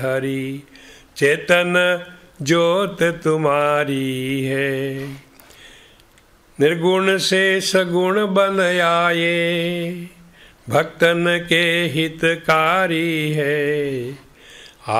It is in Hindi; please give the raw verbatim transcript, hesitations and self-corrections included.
हरि चेतन ज्योत तुम्हारी है। निर्गुण से सगुण बन आए, भक्तन के हितकारी है।